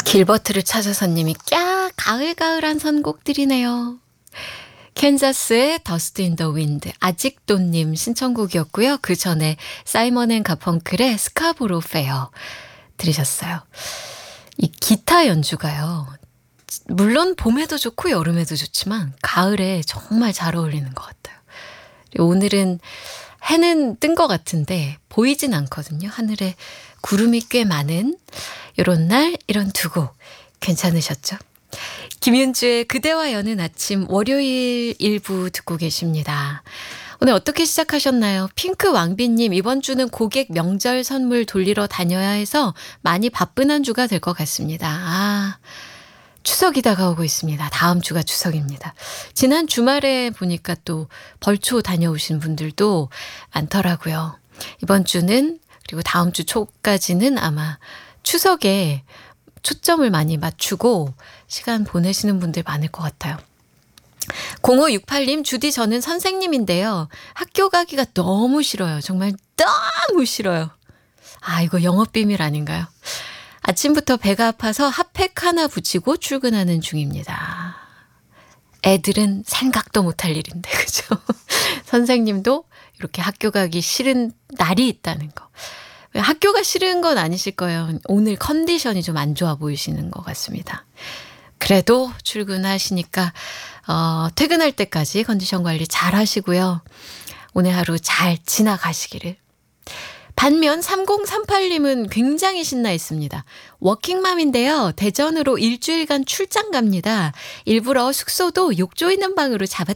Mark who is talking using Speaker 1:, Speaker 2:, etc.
Speaker 1: 길버트를 찾아서님이 가을가을한 선곡들이네요. 캔자스의 더스트 인 더 윈드 아직도님 신청곡이었고요. 그 전에 사이먼 앤 가펑클의 스카보로 페어 들으셨어요. 이 기타 연주가요. 물론 봄에도 좋고 여름에도 좋지만 가을에 정말 잘 어울리는 것 같아요. 오늘은 해는 뜬 것 같은데 보이진 않거든요. 하늘에 구름이 꽤 많은 이런 날 이런 두 곡 괜찮으셨죠? 김윤주의 그대와 여는 아침 월요일 일부 듣고 계십니다. 오늘 어떻게 시작하셨나요? 핑크 왕비님 이번 주는 고객 명절 선물 돌리러 다녀야 해서 많이 바쁜 한 주가 될 것 같습니다. 추석이 다가오고 있습니다. 다음 주가 추석입니다. 지난 주말에 보니까 또 벌초 다녀오신 분들도 많더라고요. 이번 주는 그리고 다음 주 초까지는 아마 추석에 초점을 많이 맞추고 시간 보내시는 분들 많을 것 같아요. 0568님, 주디 저는 선생님인데요. 학교 가기가 너무 싫어요. 정말 너무 싫어요. 이거 영업비밀 아닌가요? 아침부터 배가 아파서 핫팩 하나 붙이고 출근하는 중입니다. 애들은 생각도 못할 일인데, 그죠? 선생님도 이렇게 학교 가기 싫은 날이 있다는 거. 학교가 싫은 건 아니실 거예요. 오늘 컨디션이 좀 안 좋아 보이시는 것 같습니다. 그래도 출근하시니까 퇴근할 때까지 컨디션 관리 잘 하시고요. 오늘 하루 잘 지나가시기를. 반면 3038님은 굉장히 신나 있습니다. 워킹맘인데요. 대전으로 일주일간 출장 갑니다. 일부러 숙소도 욕조 있는 방으로